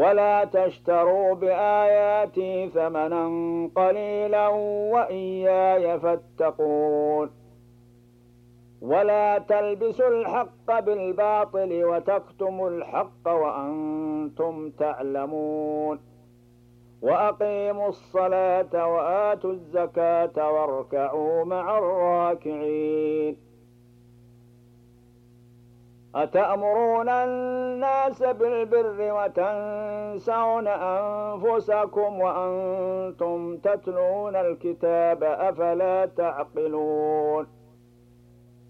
ولا تشتروا بآياتي ثمنا قليلا وإياي فاتقون. ولا تلبسوا الحق بالباطل وتكتموا الحق وأنتم تعلمون. وأقيموا الصلاة وآتوا الزكاة واركعوا مع الراكعين. أتأمرون الناس بالبر وتنسون أنفسكم وأنتم تتلون الكتاب أفلا تعقلون.